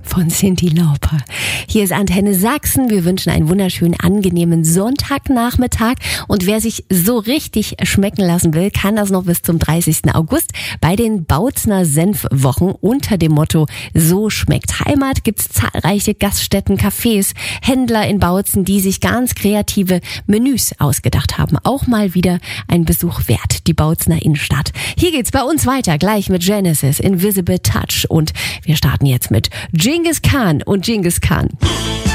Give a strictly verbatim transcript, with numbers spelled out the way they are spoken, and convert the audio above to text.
von Cyndi Lauper. Hier ist Antenne Sachsen. Wir wünschen einen wunderschönen, angenehmen Sonntagnachmittag. Und wer sich so richtig schmecken lassen will, kann das noch bis zum dreißigsten August bei den Bautzner Senfwochen unter dem Motto So schmeckt Heimat gibt's zahlreiche Gaststätten, Cafés, Händler in Bautzen, die sich ganz kreative Menüs ausgedacht haben. Auch mal wieder ein Besuch wert, die Bautzner Innenstadt. Hier geht's bei uns weiter, gleich mit Genesis, Invisible Touch. Und wir starten jetzt mit Genghis Khan und Genghis Khan.